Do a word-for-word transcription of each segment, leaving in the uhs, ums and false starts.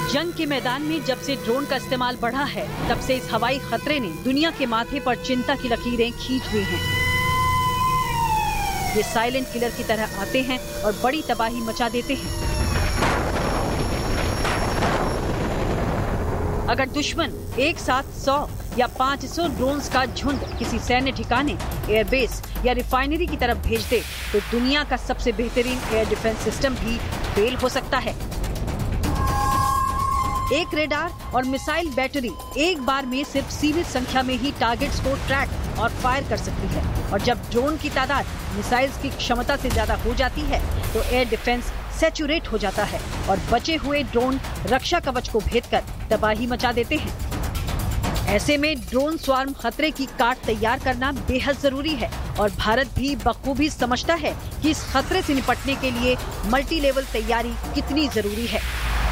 जंग के मैदान में जब से ड्रोन का इस्तेमाल बढ़ा है, तब से इस हवाई खतरे ने दुनिया के माथे पर चिंता की लकीरें खींच दी हैं। ये साइलेंट किलर की तरह आते हैं और बड़ी तबाही मचा देते हैं। अगर दुश्मन एक साथ सौ या पाँच सौ ड्रोन्स का झुंड किसी सैन्य ठिकाने, एयरबेस या रिफाइनरी की तरफ भेज दे, तो दुनिया का सबसे बेहतरीन एयर डिफेंस सिस्टम भी फेल हो सकता है। एक रेडार और मिसाइल बैटरी एक बार में सिर्फ सीमित संख्या में ही टारगेट्स को ट्रैक और फायर कर सकती है, और जब ड्रोन की तादाद मिसाइल्स की क्षमता से ज्यादा हो जाती है, तो एयर डिफेंस सैचुरेट हो जाता है और बचे हुए ड्रोन रक्षा कवच को भेदकर तबाही मचा देते हैं। ऐसे में ड्रोन स्वार्म खतरे की काट तैयार करना बेहद जरूरी है, और भारत भी बखूबी समझता है कि इस खतरे से निपटने के लिए मल्टी लेवल तैयारी कितनी जरूरी है।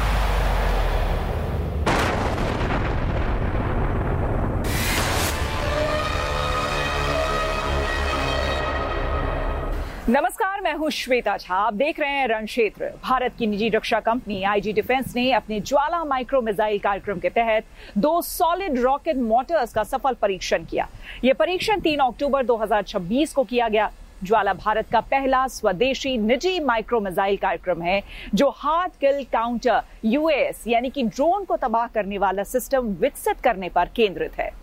नमस्कार, मैं हूं श्वेता झा। आप देख रहे हैं रण क्षेत्र। भारत की निजी रक्षा कंपनी आईजी डिफेंस ने अपने ज्वाला माइक्रो मिसाइल कार्यक्रम के तहत दो सॉलिड रॉकेट मोटर्स का सफल परीक्षण किया। यह परीक्षण तीन अक्टूबर दो हज़ार छब्बीस को किया गया। ज्वाला भारत का पहला स्वदेशी निजी माइक्रो मिसाइल कार्यक्रम है, जो हार्ड किल काउंटर यूएस यानी कि ड्रोन को तबाह करने वाला सिस्टम विकसित करने पर केंद्रित है।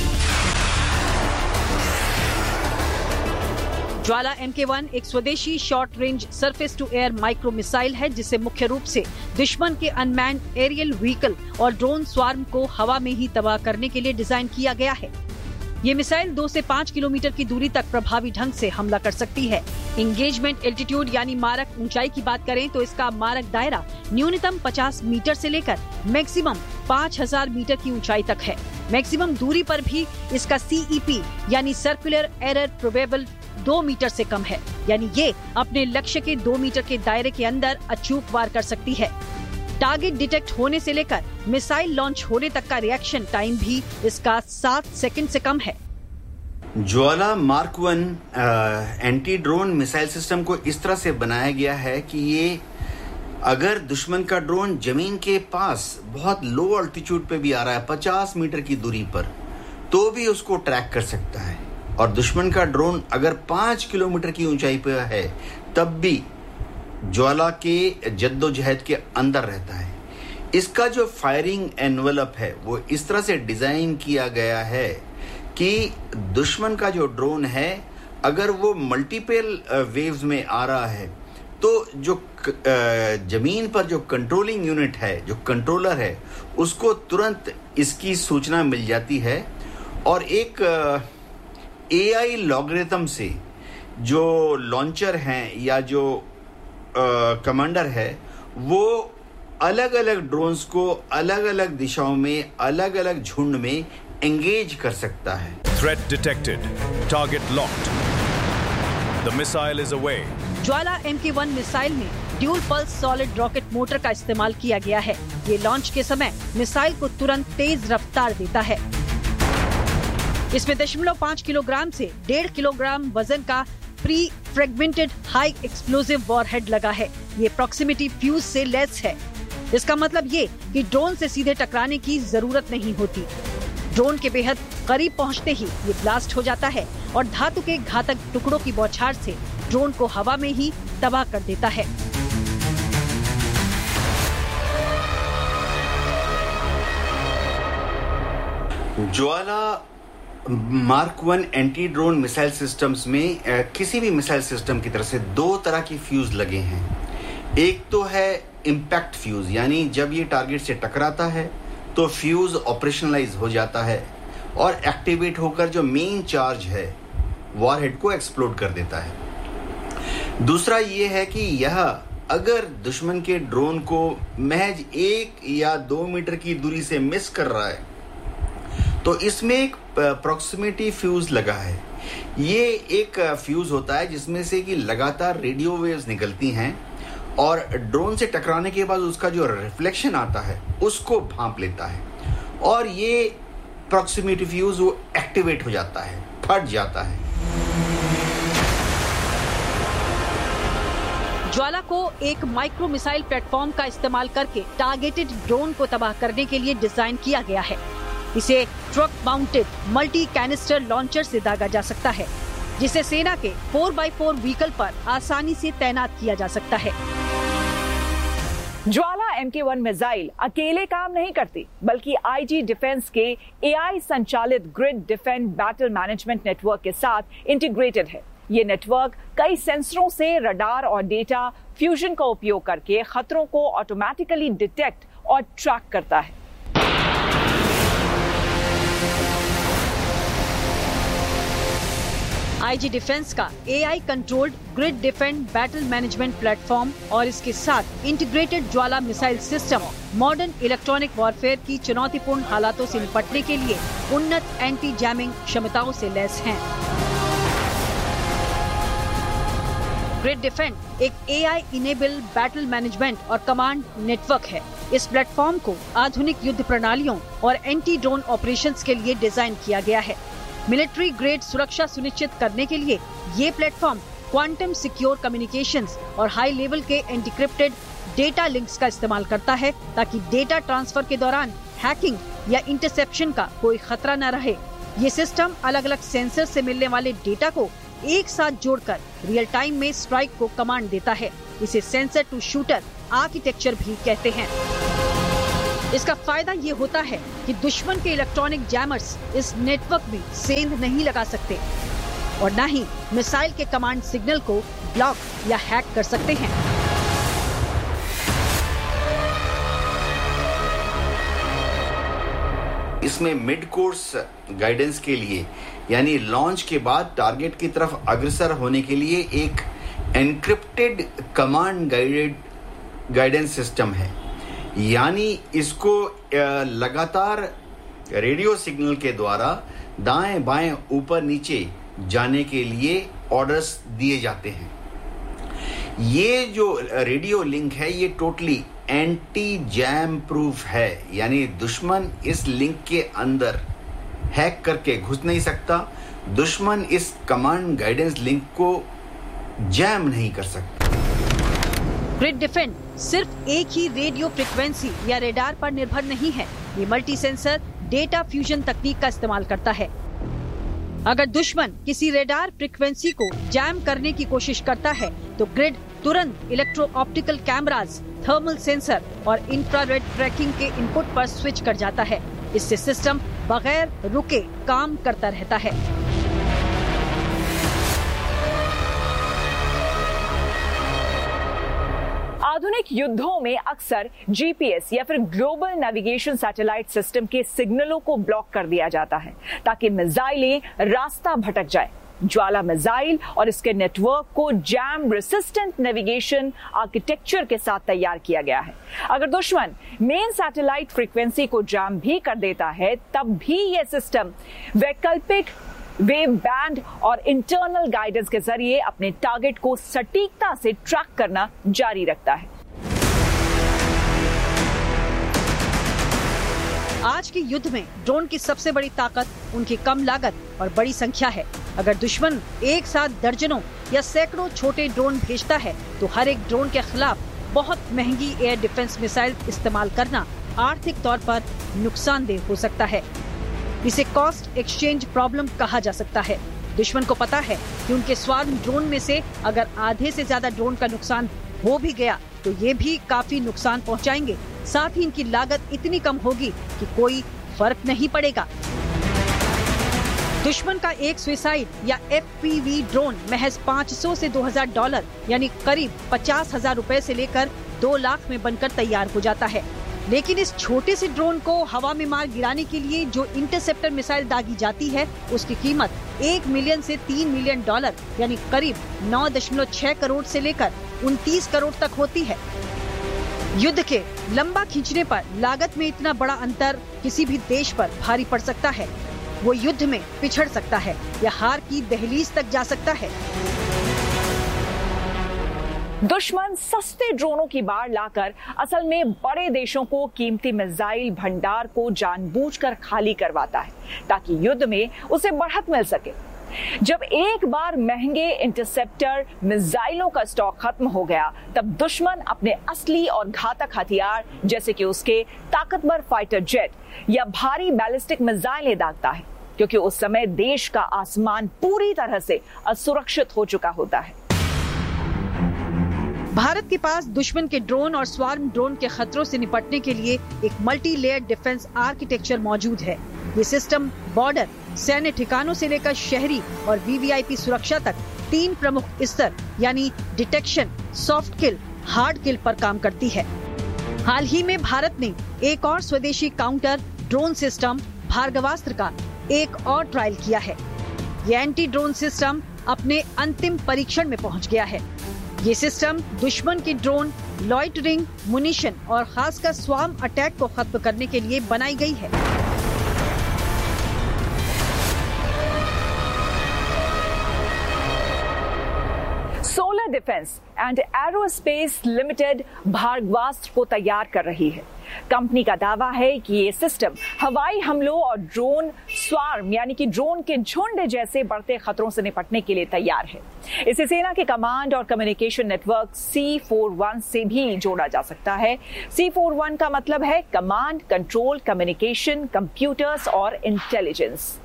ज्वाला एम के वन एक स्वदेशी short range surface to air micro missile है, जिसे मुख्य रूप से दुश्मन के अनमैन्ड एरियल व्हीकल और ड्रोन स्वार्म को हवा में ही तबाह करने के लिए डिजाइन किया गया है। ये मिसाइल दो से पाँच किलोमीटर की दूरी तक प्रभावी ढंग से हमला कर सकती है। इंगेजमेंट एल्टीट्यूड यानी मारक ऊंचाई की बात करें तो इसका मारक दायरा न्यूनतम पचास मीटर से लेकर मैक्सिमम पाँच हज़ार मीटर की ऊंचाई तक है। मैक्सिमम दूरी पर भी इसका सीईपी यानी सर्कुलर एरर प्रोबेबल दो मीटर से कम है, यानी ये अपने लक्ष्य के दो मीटर के दायरे के अंदर अचूक वार कर सकती है। टारगेट डिटेक्ट होने से लेकर मिसाइल लॉन्च होने तक का रिएक्शन टाइम भी इसका सात सेकंड से कम है। ज्वाला mark one anti drone missile system को इस तरह से बनाया गया है कि ये अगर दुश्मन का ड्रोन जमीन के पास बहुत लो अल्टीट्यूड पे भी आ रहा है, पचास मीटर की दूरी पर, तो भी उसको ट्रैक कर सकता है। और दुश्मन का ड्रोन अगर पाँच किलोमीटर की ऊंचाई पर है, तब भी ज्वाला के जद्दोजहद के अंदर रहता है। इसका जो फायरिंग एनवलप है वो इस तरह से डिजाइन किया गया है कि दुश्मन का जो ड्रोन है, अगर वो मल्टीपल वेव्स में आ रहा है, तो जो जमीन पर जो कंट्रोलिंग यूनिट है, जो कंट्रोलर है, उसको तुरंत इसकी सूचना मिल जाती है, और एक एआई लॉगरिथम से जो लॉन्चर हैं या जो कमांडर है, वो अलग अलग ड्रोन्स को अलग अलग दिशाओं में, अलग अलग झुंड में एंगेज कर सकता है। Threat detected, target locked, the missile is away. Jwala M के वन मिसाइल में dual pulse solid rocket motor का इस्तेमाल किया गया है। ये लॉन्च के समय मिसाइल को तुरंत तेज रफ्तार देता है। इसमें दशमलव पाँच किलोग्राम से डेढ़ किलोग्राम वजन का pre fragmented high explosive warhead लगा है। ये प्रॉक्सिमिटी फ्यूज से लैस है। इसका मतलब ये कि ड्रोन से सीधे टकराने की जरूरत नहीं होती। ड्रोन के बेहद करीब पहुंचते ही ये ब्लास्ट हो जाता है और धातु के घातक टुकड़ों की बौछार से ड्रोन को हवा में ही तबाह कर देता है। ज्वाला mark one anti drone missile systems में आ, किसी भी मिसाइल सिस्टम की तरफ से दो तरह की फ्यूज लगे हैं। एक तो है इम्पैक्ट फ्यूज, यानी जब ये टारगेट से टकराता है तो फ्यूज ऑपरेशनलाइज हो जाता है और एक्टिवेट होकर जो मेन चार्ज है वॉरहेड को एक्सप्लोड कर देता है। दूसरा ये है कि यह अगर दुश्मन के ड्रोन को महज एक या दो मीटर की दूरी से मिस कर रहा है, तो इसमें एक प्रॉक्सिमिटी फ्यूज लगा है। ये एक फ्यूज होता है जिसमें से कि लगातार रेडियो वेव्स निकलती हैं और ड्रोन से टकराने के बाद उसका जो रिफ्लेक्शन आता है उसको भांप लेता है, और ये प्रॉक्सिमिटी फ्यूज वो एक्टिवेट हो जाता है, फट जाता है। ज्वाला को एक माइक्रो मिसाइल प्लेटफॉर्म का इस्तेमाल करके टारगेटेड ड्रोन को तबाह करने के लिए डिजाइन किया गया है। इसे truck mounted multi canister launcher से दागा जा सकता है, जिसे सेना के फोर बाई फोर व्हीकल पर आसानी से तैनात किया जा सकता है। ज्वाला एम के वन मिसाइल अकेले काम नहीं करती, बल्कि आईजी डिफेंस के एआई संचालित grid defence battle management network के साथ इंटीग्रेटेड है। ये नेटवर्क कई सेंसरों से रडार और डेटा फ्यूजन का उपयोग करके खतरों को ऑटोमेटिकली डिटेक्ट और ट्रैक करता है। आईजी डिफेंस का AI controlled grid defence battle management platform और इसके साथ इंटीग्रेटेड ज्वाला missile system modern electronic warfare की चुनौतीपूर्ण हालातों से निपटने के लिए उन्नत एंटी जैमिंग क्षमताओं से लैस हैं। ग्रिड डिफेंस एक एआई इनेबल बैटल मैनेजमेंट और कमांड नेटवर्क है। इस प्लेटफॉर्म को आधुनिक युद्ध प्रणालियों और एंटी ड्रोन ऑपरेशंस के लिए डिजाइन किया गया है। मिलिट्री ग्रेड सुरक्षा सुनिश्चित करने के लिए ये प्लेटफॉर्म क्वांटम सिक्योर कम्युनिकेशंस और हाई लेवल के एनक्रिप्टेड डेटा लिंक्स का इस्तेमाल करता है, ताकि डेटा ट्रांसफर के दौरान हैकिंग या इंटरसेप्शन का कोई खतरा न रहे। ये सिस्टम अलग अलग सेंसर से मिलने वाले डेटा को एक साथ जोड़कर रियल टाइम में स्ट्राइक को कमांड देता है। इसे सेंसर टू शूटर आर्किटेक्चर भी कहते हैं। इसका फायदा ये होता है कि दुश्मन के इलेक्ट्रॉनिक जैमर्स इस नेटवर्क में सेंध नहीं लगा सकते और न ही मिसाइल के कमांड सिग्नल को ब्लॉक या हैक कर सकते हैं। इसमें मिड कोर्स गाइडेंस के लिए, यानी लॉन्च के बाद टारगेट की तरफ अग्रसर होने के लिए एक encrypted command guided guidance system है। यानी इसको लगातार रेडियो सिग्नल के द्वारा दाएं बाएं ऊपर नीचे जाने के लिए ऑर्डर्स दिए जाते हैं। ये जो रेडियो लिंक है ये टोटली एंटी जैम प्रूफ है, यानी दुश्मन इस लिंक के अंदर हैक करके घुस नहीं सकता। दुश्मन इस कमांड गाइडेंस लिंक को जैम नहीं कर सकता। ग्रिड डिफेंस सिर्फ एक ही रेडियो फ्रिक्वेंसी या रेडार पर निर्भर नहीं है। ये मल्टी सेंसर डेटा फ्यूजन तकनीक का इस्तेमाल करता है। अगर दुश्मन किसी रेडार फ्रिक्वेंसी को जैम करने की कोशिश करता है तो ग्रिड तुरंत electro optical cameras, thermal sensor और इंफ्रारेड ट्रैकिंग के इनपुट पर स्विच कर जाता है। इससे सिस्टम बगैर रुके काम करता रहता है। आधुनिक युद्धों में अक्सर जीपीएस या फिर ग्लोबल नेविगेशन सैटेलाइट सिस्टम के सिग्नलों को ब्लॉक कर दिया जाता है, ताकि मिसाइलें रास्ता भटक जाए। ज्वाला मिसाइल और इसके नेटवर्क को जैम रेसिस्टेंट नेविगेशन आर्किटेक्चर के साथ तैयार किया गया है। अगर दुश्मन मेन सैटेलाइट फ्रीक्वेंसी को जैम भी कर देता है, तब भी यह सिस्टम वैकल्पिक वेव बैंड और इंटरनल गाइडेंस के जरिए अपने टारगेट को सटीकता से ट्रैक करना जारी रखता है। आज के युद्ध में ड्रोन की सबसे बड़ी ताकत उनकी कम लागत और बड़ी संख्या है। अगर दुश्मन एक साथ दर्जनों या सैकड़ों छोटे ड्रोन भेजता है तो हर एक ड्रोन के खिलाफ बहुत महंगी एयर डिफेंस मिसाइल इस्तेमाल करना आर्थिक तौर पर नुकसानदेह हो सकता है। इसे कॉस्ट एक्सचेंज प्रॉब्लम कहा जा सकता है। दुश्मन को पता है कि उनके स्वार्म ड्रोन में से अगर आधे से ज्यादा ड्रोन का नुकसान हो भी गया तो ये भी काफी नुकसान पहुंचाएंगे। साथ ही इनकी लागत इतनी कम होगी कि कोई फर्क नहीं पड़ेगा। दुश्मन का एक सुसाइड या एफपीवी ड्रोन महज पाँच सौ से दो हज़ार डॉलर यानी करीब पचास हजार रूपए से लेकर दो लाख में बनकर तैयार हो जाता है। लेकिन इस छोटे से ड्रोन को हवा में मार गिराने के लिए जो इंटरसेप्टर मिसाइल दागी जाती है, उसकी कीमत एक मिलियन से तीन मिलियन डॉलर यानी करीब नौ दशमलव छह करोड़ से लेकर उनतीस करोड़ तक होती है। युद्ध के लंबा खींचने पर लागत में इतना बड़ा अंतर किसी भी देश पर भारी पड़ सकता है। वो युद्ध में पिछड़ सकता है या हार की दहलीज तक जा सकता है। दुश्मन सस्ते ड्रोनों की बाढ़ लाकर असल में बड़े देशों को कीमती मिसाइल भंडार को जानबूझकर खाली करवाता है, ताकि युद्ध में उसे बढ़त मिल सके। जब एक बार महंगे इंटरसेप्टर मिसाइलों का स्टॉक खत्म हो गया, तब दुश्मन अपने असली और घातक हथियार जैसे कि उसके ताकतवर फाइटर जेट या भारी बैलिस्टिक मिसाइलें दागता है, क्योंकि उस समय देश का आसमान पूरी तरह से असुरक्षित हो चुका होता है। भारत के पास दुश्मन के ड्रोन और स्वार्म ड्रोन के खतरों से निपटने के लिए एक मल्टी लेयर डिफेंस आर्किटेक्चर मौजूद है। ये सिस्टम बॉर्डर, सैन्य ठिकानों से लेकर शहरी और वीवीआईपी सुरक्षा तक तीन प्रमुख स्तर यानी डिटेक्शन, सॉफ्ट किल, हार्ड किल पर काम करती है। हाल ही में भारत ने एक और स्वदेशी काउंटर ड्रोन सिस्टम भार्गवास्त्र का एक और ट्रायल किया है। ये एंटी ड्रोन सिस्टम अपने अंतिम परीक्षण में पहुंच गया है। ये सिस्टम दुश्मन के ड्रोन, लॉइटरिंग, मुनिशन और खासकर स्वार्म अटैक को खत्म करने के लिए बनाई गई है। Solar defence and aerospace limited Bhargavastra को तैयार कर रही है। कंपनी का दावा है कि ये सिस्टम हवाई हमलों और ड्रोन स्वार्म यानी कि ड्रोन के झुंड जैसे बढ़ते खतरों से निपटने के लिए तैयार है। इसे सेना के कमांड और कम्युनिकेशन नेटवर्क सी इकतालीस से भी जोड़ा जा सकता है। सी इकतालीस का मतलब है कमांड, कंट्रोल, कम्युनिकेशन, कंप्यूटर्स और इंटेलिजेंस।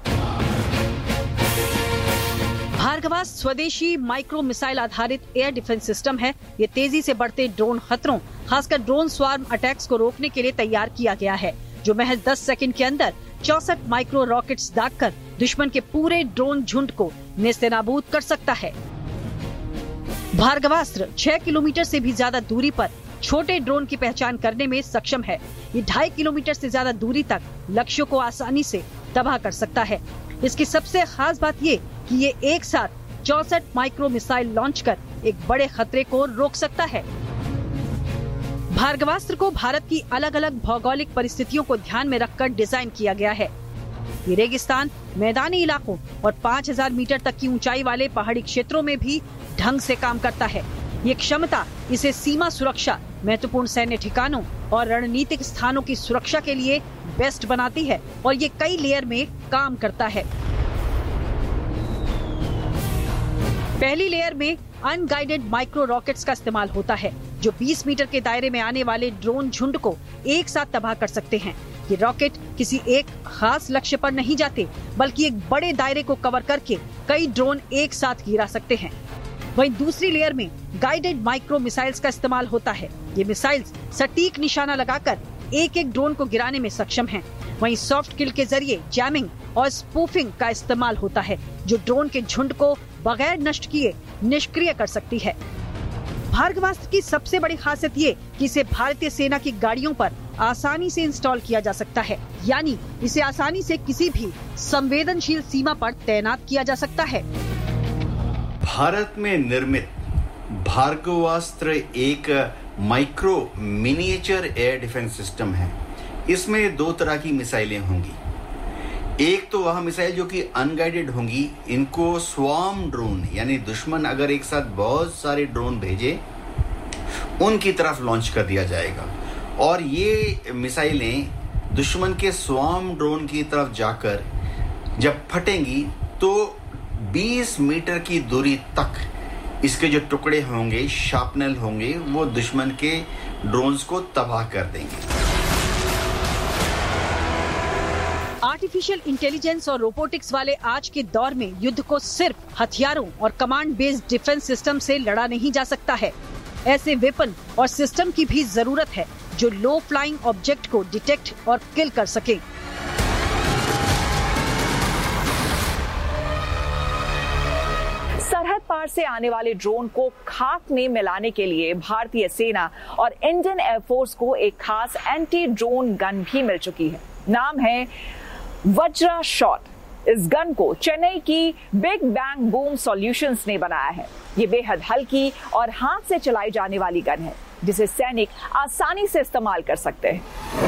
भार्गवास्त्र स्वदेशी माइक्रो मिसाइल आधारित एयर डिफेंस सिस्टम है। ये तेजी से बढ़ते ड्रोन खतरों, खासकर ड्रोन स्वार्म अटैक्स को रोकने के लिए तैयार किया गया है, जो महज दस सेकंड के अंदर चौसठ माइक्रो रॉकेट्स दागकर दुश्मन के पूरे ड्रोन झुंड को नेस्तनाबूद कर सकता है। भार्गवास्त्र छह किलोमीटर से भी ज्यादा दूरी पर छोटे ड्रोन की पहचान करने में सक्षम है। ये ढाई किलोमीटर से ज्यादा दूरी तक लक्ष्यों को आसानी से तबाह कर सकता है। इसकी सबसे खास बात ये कि ये एक साथ चौसठ माइक्रो मिसाइल लॉन्च कर एक बड़े खतरे को रोक सकता है। भार्गवास्त्र को भारत की अलग अलग भौगोलिक परिस्थितियों को ध्यान में रखकर डिजाइन किया गया है। ये रेगिस्तान, मैदानी इलाकों और पाँच हज़ार मीटर तक की ऊंचाई वाले पहाड़ी क्षेत्रों में भी ढंग से काम करता है। ये क्षमता इसे सीमा सुरक्षा, महत्वपूर्ण सैन्य ठिकानों और रणनीतिक स्थानों की सुरक्षा के लिए बेस्ट बनाती है और ये कई लेयर में काम करता है। पहली लेयर में अनगाइडेड माइक्रो रॉकेट्स का इस्तेमाल होता है, जो बीस मीटर के दायरे में आने वाले ड्रोन झुंड को एक साथ तबाह कर सकते हैं। ये रॉकेट किसी एक खास लक्ष्य पर नहीं जाते, बल्कि एक बड़े दायरे को कवर करके कई ड्रोन एक साथ गिरा सकते हैं। वहीं दूसरी लेयर में गाइडेड माइक्रो मिसाइल्स का इस्तेमाल होता है। ये मिसाइल्स सटीक निशाना लगाकर एक एक ड्रोन को गिराने में सक्षम हैं। वहीं सॉफ्ट किल के जरिए जैमिंग और स्पूफिंग का इस्तेमाल होता है, जो ड्रोन के झुंड को बगैर नष्ट किए निष्क्रिय कर सकती है। भार्गवास्त्र की सबसे बड़ी खासियत ये कि इसे भारतीय सेना की गाड़ियों पर आसानी से इंस्टॉल किया जा सकता है, यानी इसे आसानी से किसी भी संवेदनशील सीमा पर तैनात किया जा सकता है। भारत में निर्मित भार्गवास्त्र एक micro miniature air defence system है। इसमें दो तरह की मिसाइलें होंगी। एक तो वह मिसाइल जो कि अनगाइडेड होंगी, इनको स्वार्म ड्रोन यानी दुश्मन अगर एक साथ बहुत सारे ड्रोन भेजे उनकी तरफ लॉन्च कर दिया जाएगा, और ये मिसाइलें दुश्मन के स्वार्म ड्रोन की तरफ जाकर जब फटेंगी तो बीस मीटर की दूरी तक इसके जो टुकड़े होंगे, शार्पनल होंगे, वो दुश्मन के ड्रोन्स को तबाह कर देंगे। आर्टिफिशियल इंटेलिजेंस और रोबोटिक्स वाले आज के दौर में युद्ध को सिर्फ हथियारों और कमांड बेस्ड डिफेंस सिस्टम से लड़ा नहीं जा सकता है। ऐसे वेपन और सिस्टम की भी जरूरत है जो लो फ्लाइंग ऑब्जेक्ट को डिटेक्ट और किल कर सके। सरहद पार से आने वाले ड्रोन को खाक में मिलाने के लिए भारतीय सेना और इंडियन एयरफोर्स को एक खास एंटी ड्रोन गन भी मिल चुकी है। नाम है वज्रा शॉट। इस गन को चेन्नई की बिग बैंग बूम सॉल्यूशंस ने बनाया है। ये बेहद हल्की और हाथ से चलाई जाने वाली गन है, जिसे सैनिक आसानी से इस्तेमाल कर सकते हैं।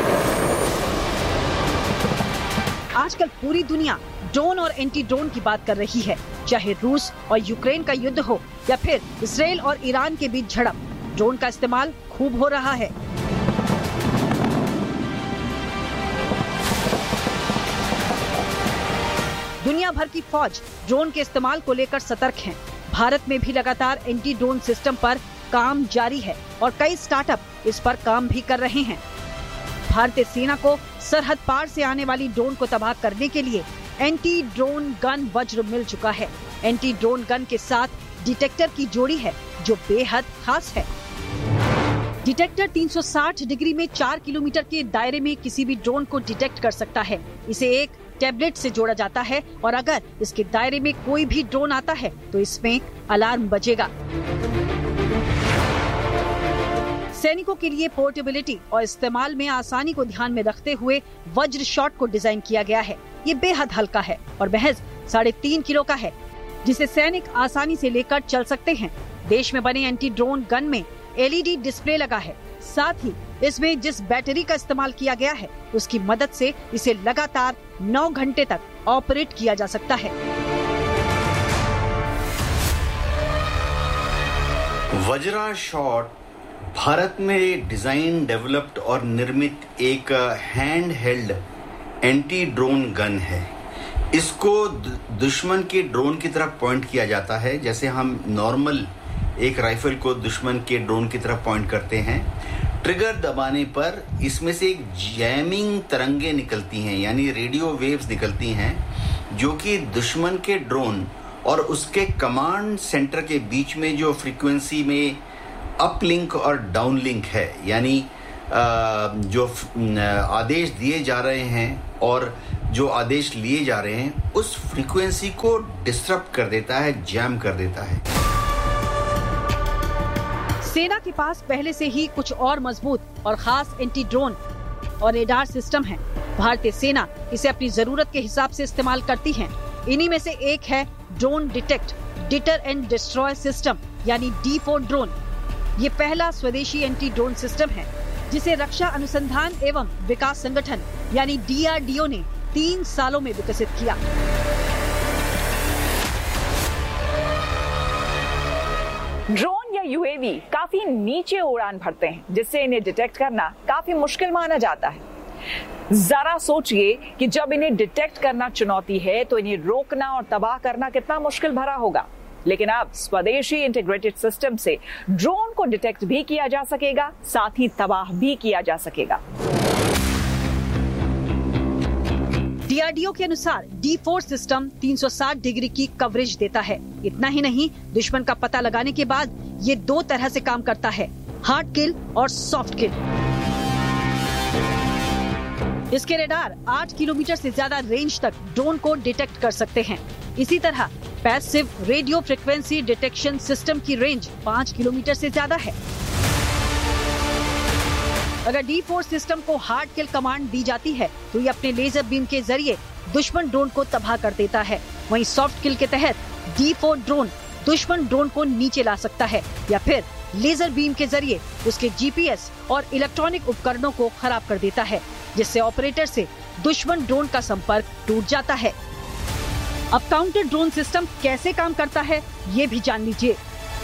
आजकल पूरी दुनिया ड्रोन और एंटी ड्रोन की बात कर रही है। चाहे रूस और यूक्रेन का युद्ध हो या फिर इसराइल और ईरान के बीच झड़प, ड्रोन का इस्तेमाल खूब हो रहा है। दुनिया भर की फौज ड्रोन के इस्तेमाल को लेकर सतर्क हैं। भारत में भी लगातार एंटी ड्रोन सिस्टम पर काम जारी है और कई स्टार्टअप इस पर काम भी कर रहे हैं। भारतीय सेना को सरहद पार से आने वाली ड्रोन को तबाह करने के लिए एंटी ड्रोन गन वज्र मिल चुका है। एंटी ड्रोन गन के साथ डिटेक्टर की जोड़ी है जो बेहद खास है। डिटेक्टर तीन सौ साठ डिग्री में चार किलोमीटर के दायरे में किसी भी ड्रोन को डिटेक्ट कर सकता है। इसे एक टैबलेट से जोड़ा जाता है और अगर इसके दायरे में कोई भी ड्रोन आता है तो इसमें अलार्म बजेगा। सैनिकों के लिए पोर्टेबिलिटी और इस्तेमाल में आसानी को ध्यान में रखते हुए वज्र शॉट को डिजाइन किया गया है। ये बेहद हल्का है और महज साढ़े तीन किलो का है, जिसे सैनिक आसानी से लेकर चल सकते हैं। देश में बने एंटी ड्रोन गन में एलईडी डिस्प्ले लगा है। साथ ही इसमें जिस बैटरी का इस्तेमाल किया गया है उसकी मदद से इसे लगातार नौ घंटे तक ऑपरेट किया जा सकता है। वज्रा शॉट भारत में डिजाइन, डेवलप्ड और निर्मित एक hand held anti drone gun है। इसको दुश्मन के ड्रोन की तरफ पॉइंट किया जाता है, जैसे हम नॉर्मल एक राइफल को दुश्मन के ड्रोन की तरफ पॉइंट करते हैं। ट्रिगर दबाने पर इसमें से एक जैमिंग तरंगे निकलती हैं, यानी रेडियो वेव्स निकलती हैं, जो कि दुश्मन के ड्रोन और उसके कमांड सेंटर के बीच में जो फ्रीक्वेंसी में अपलिंक और डाउनलिंक है, यानी जो आदेश दिए जा रहे हैं और जो आदेश लिए जा रहे हैं, उस फ्रीक्वेंसी को डिस्टर्ब कर देता है, जैम कर देता है। सेना के पास पहले से ही कुछ और मजबूत और खास एंटी ड्रोन और रेडार सिस्टम है। भारतीय सेना इसे अपनी जरूरत के हिसाब से इस्तेमाल करती है। इन्हीं में से एक है drone detect deter and destroy system, यानी डी फोर ड्रोन। ये पहला स्वदेशी एंटी ड्रोन सिस्टम है जिसे रक्षा अनुसंधान एवं विकास संगठन यानी डी आर डी ओ ने तीन सालों में विकसित किया। ड्रोन या यूएवी काफी नीचे उड़ान भरते हैं, जिससे इन्हें डिटेक्ट करना काफी मुश्किल माना जाता है। जरा सोचिए कि जब इन्हें डिटेक्ट करना चुनौती है तो इन्हें रोकना और तबाह करना कितना मुश्किल भरा होगा। लेकिन अब स्वदेशी इंटीग्रेटेड सिस्टम से ड्रोन को डिटेक्ट भी किया जा सकेगा, साथ ही तबाह भी किया जा सकेगा। डी आर डी ओ के अनुसार डी फोर सिस्टम तीन सौ साठ डिग्री की कवरेज देता है। इतना ही नहीं, दुश्मन का पता लगाने के बाद ये दो तरह से काम करता है, हार्ड किल और सॉफ्ट किल। इसके रेडार आठ किलोमीटर से ज्यादा रेंज तक ड्रोन को डिटेक्ट कर सकते हैं। इसी तरह passive radio frequency detection system की रेंज पाँच किलोमीटर से ज्यादा है। अगर डी फोर सिस्टम को हार्ड किल कमांड दी जाती है तो ये अपने लेजर बीम के जरिए दुश्मन ड्रोन को तबाह कर देता है। वहीं सॉफ्ट किल के तहत डी फोर ड्रोन दुश्मन ड्रोन को नीचे ला सकता है या फिर लेजर बीम के जरिए उसके जी पी एस और इलेक्ट्रॉनिक उपकरणों को खराब कर देता है, जिससे ऑपरेटर से दुश्मन ड्रोन का संपर्क टूट जाता है। अब काउंटर ड्रोन सिस्टम कैसे काम करता है, ये भी जान लीजिए।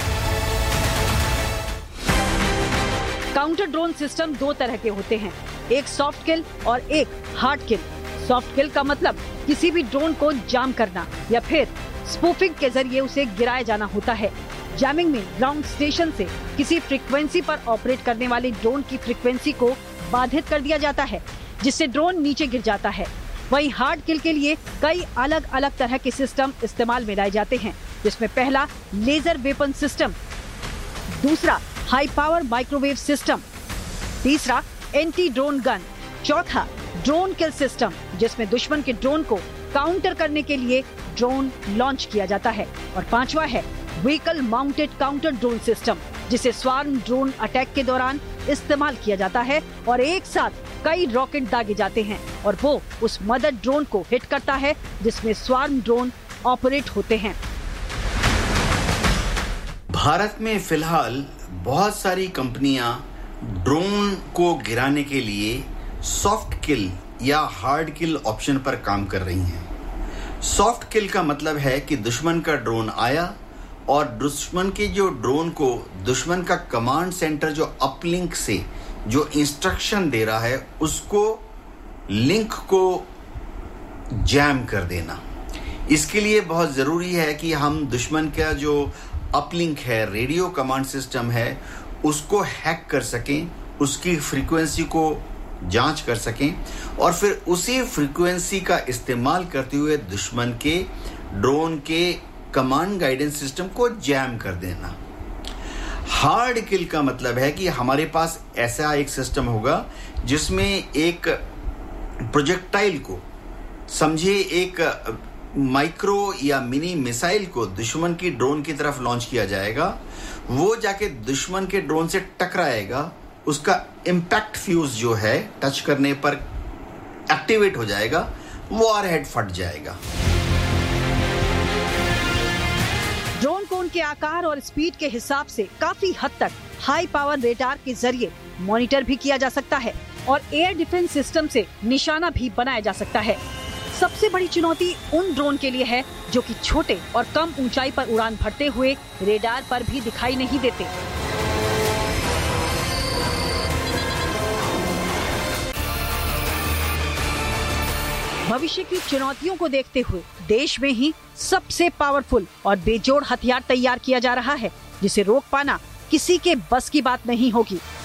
काउंटर ड्रोन सिस्टम दो तरह के होते हैं, एक सॉफ्ट किल और एक हार्ड किल। सॉफ्ट किल का मतलब किसी भी ड्रोन को जाम करना या फिर स्पूफिंग के जरिए उसे गिराया जाना होता है। जैमिंग में ग्राउंड स्टेशन से किसी फ्रीक्वेंसी पर ऑपरेट करने वाले ड्रोन की फ्रीक्वेंसी को बाधित कर दिया जाता है, जिससे ड्रोन नीचे गिर जाता है। वहीं हार्ड किल के लिए कई अलग अलग तरह के सिस्टम इस्तेमाल में लाए जाते हैं, जिसमें पहला लेजर वेपन सिस्टम, दूसरा हाई पावर माइक्रोवेव सिस्टम, तीसरा एंटी ड्रोन गन, चौथा ड्रोन किल सिस्टम, जिसमें दुश्मन के ड्रोन को काउंटर करने के लिए ड्रोन लॉन्च किया जाता है, और पांचवा है vehicle mounted counter drone system, जिसे स्वार्म ड्रोन अटैक के दौरान इस्तेमाल किया जाता है और एक साथ कई रॉकेट दागे जाते हैं और वो उस मदर ड्रोन को हिट करता है जिसमें स्वार्म ड्रोन ऑपरेट होते हैं। भारत में फिलहाल बहुत सारी कंपनियां ड्रोन को गिराने के लिए सॉफ्ट किल या हार्ड किल ऑप्शन पर काम कर रही हैं। सॉफ्ट किल का मतलब है कि दुश्मन का ड्रोन आया और दुश्मन के जो ड्रोन को दुश्मन का कमांड सेंटर जो अपलिंक से जो इंस्ट्रक्शन दे रहा है उसको लिंक को जैम कर देना। इसके लिए बहुत ज़रूरी है कि हम दुश्मन का जो अपलिंक है, रेडियो कमांड सिस्टम है, उसको हैक कर सकें, उसकी फ्रीक्वेंसी को जांच कर सकें और फिर उसी फ्रीक्वेंसी का इस्तेमाल करते हुए दुश्मन के ड्रोन के कमांड गाइडेंस सिस्टम को जैम कर देना। हार्ड किल का मतलब है कि हमारे पास ऐसा एक सिस्टम होगा जिसमें एक प्रोजेक्टाइल को, समझिए एक माइक्रो या मिनी मिसाइल को दुश्मन की ड्रोन की तरफ लॉन्च किया जाएगा, वो जाके दुश्मन के ड्रोन से टकराएगा, उसका इम्पैक्ट फ्यूज जो है टच करने पर एक्टिवेट हो जाएगा, वॉरहेड फट जाएगा। ड्रोन को उनके आकार और स्पीड के हिसाब से काफी हद तक हाई पावर रेडार के जरिए मॉनिटर भी किया जा सकता है और एयर डिफेंस सिस्टम से निशाना भी बनाया जा सकता है। सबसे बड़ी चुनौती उन ड्रोन के लिए है जो कि छोटे और कम ऊंचाई पर उड़ान भरते हुए रेडार पर भी दिखाई नहीं देते। भविष्य की चुनौतियों को देखते हुए देश में ही सबसे पावरफुल और बेजोड़ हथियार तैयार किया जा रहा है, जिसे रोक पाना किसी के बस की बात नहीं होगी।